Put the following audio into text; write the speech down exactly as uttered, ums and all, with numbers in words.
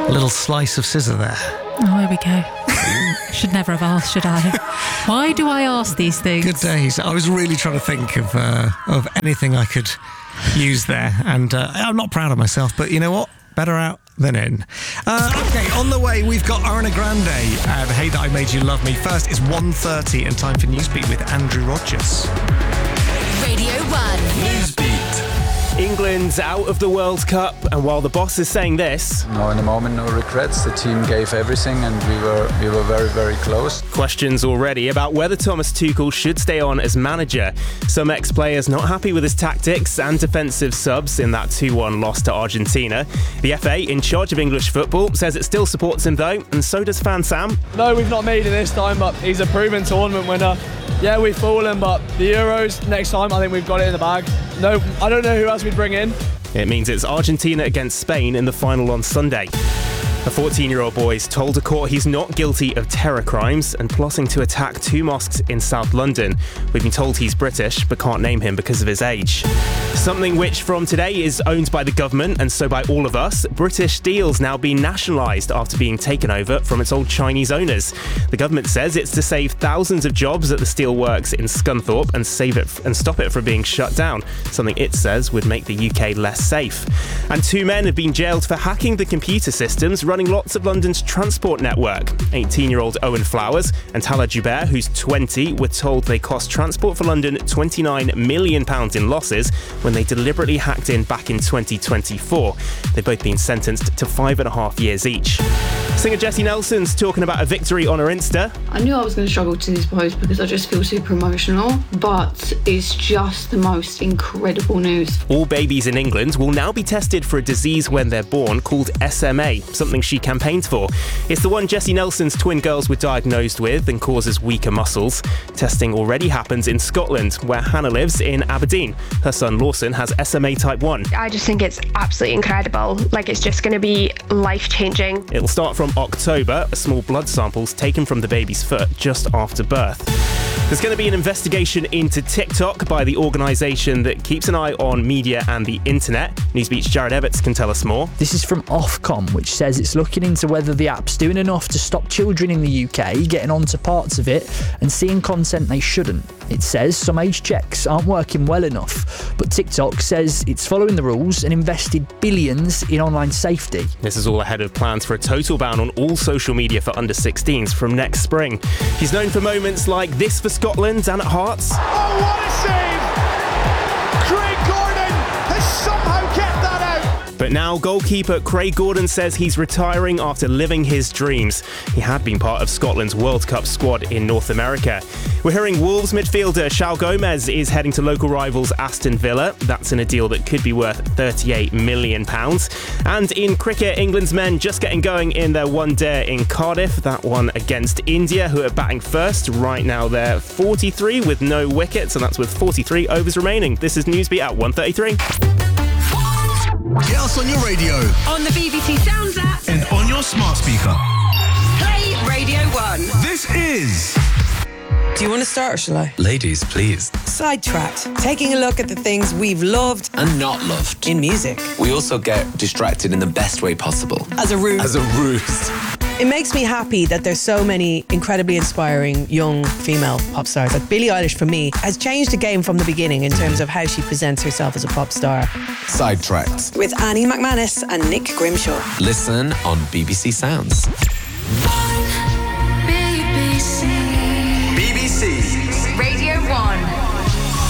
A little slice of scissor there. Oh, here we go. Should never have asked, should I? Why do I ask these things? Good days. I was really trying to think of uh, of anything I could use there, and uh, I'm not proud of myself, but you know what? Better out than in. Uh, okay, on the way, we've got Ariana Grande and Hey That I Made You Love Me. First, it's one thirty and time for Newsbeat with Andrew Rogers. Radio one. Newsbeat. England's out of the World Cup, and while the boss is saying this... No, in the moment, no regrets. The team gave everything, and we were we were very, very close. Questions already about whether Thomas Tuchel should stay on as manager. Some ex-players not happy with his tactics and defensive subs in that two one loss to Argentina. The F A, in charge of English football, says it still supports him though, and so does fan Sam. No, we've not made it this time, but he's a proven tournament winner. Yeah, we've fallen, but the Euros, next time, I think we've got it in the bag. No, I don't know who else we'd bring in. It means it's Argentina against Spain in the final on Sunday. A fourteen-year-old boy is told to court he's not guilty of terror crimes and plotting to attack two mosques in South London. We've been told he's British, but can't name him because of his age. Something which from today is owned by the government and so by all of us. British Steel's now been nationalised after being taken over from its old Chinese owners. The government says it's to save thousands of jobs at the steel works in Scunthorpe and save it f- and stop it from being shut down, something it says would make the U K less safe. And two men have been jailed for hacking the computer systems running lots of London's transport network. eighteen-year-old Owen Flowers and Tala Joubert, who's twenty, were told they cost Transport for London twenty-nine million pounds in losses when they deliberately hacked in back in twenty twenty-four. They've both been sentenced to five and a half years each. Singer Jessie Nelson's talking about a victory on her Insta. I knew I was going to struggle to this post because I just feel super emotional, but it's just the most incredible news. All babies in England will now be tested for a disease when they're born called S M A, something she campaigned for. It's the one Jessie Nelson's twin girls were diagnosed with and causes weaker muscles. Testing already happens in Scotland, where Hannah lives in Aberdeen. Her son Lawson has S M A type one. I just think it's absolutely incredible. Like, it's just going to be life-changing. It'll start from October. A small blood sample's taken from the baby's foot just after birth. There's going to be an investigation into TikTok by the organisation that keeps an eye on media and the internet. Newsbeat's Jared Everts can tell us more. This is from Ofcom, which says it's looking into whether the app's doing enough to stop children in the U K getting onto parts of it and seeing content they shouldn't. It says some age checks aren't working well enough, but TikTok says it's following the rules and invested billions in online safety. This is all ahead of plans for a total ban on all social media for under sixteens from next spring. He's known for moments like this for Scotland and at Hearts. Oh, what a save! Craig Gordon has somehow kept that out. But now goalkeeper Craig Gordon says he's retiring after living his dreams. He had been part of Scotland's World Cup squad in North America. We're hearing Wolves midfielder João Gomez is heading to local rivals Aston Villa. That's in a deal that could be worth thirty-eight million pounds. And in cricket, England's men just getting going in their one-day in Cardiff. That one against India, who are batting first. Right now they're forty-three with no wickets, and that's with forty-three overs remaining. This is Newsbeat at one thirty-three. Get us on your radio. On the B B C Sounds app. And on your smart speaker. Play Radio one. This is... Do you want to start or shall I? Ladies, please. Sidetracked. Taking a look at the things we've loved and not loved in music. We also get distracted in the best way possible. As a ruse. As a ruse. It makes me happy that there's so many incredibly inspiring young female pop stars. Like Billie Eilish, for me, has changed the game from the beginning in terms of how she presents herself as a pop star. Sidetracked. With Annie McManus and Nick Grimshaw. Listen on B B C Sounds.